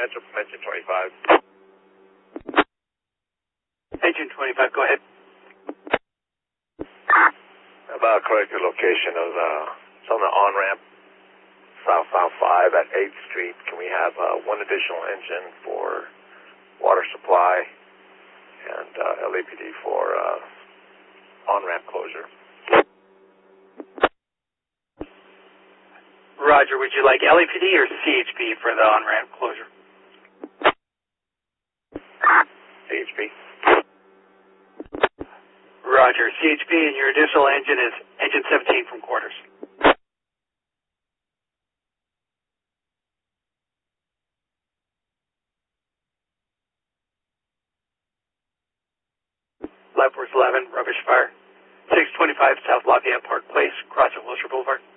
Answer from engine 25. Engine 25, go ahead. About correct your location of it's on the on-ramp, South 5 at 8th Street. Can we have one additional engine for water supply and LAPD for on-ramp closure? Roger, would you like LAPD or CHP for the on-ramp closure? CHP. Roger, CHP, and your additional engine is engine 17 from quarters. Life Force 11, rubbish fire. 625 South Lafayette Park Place, crossing Wilshire Boulevard.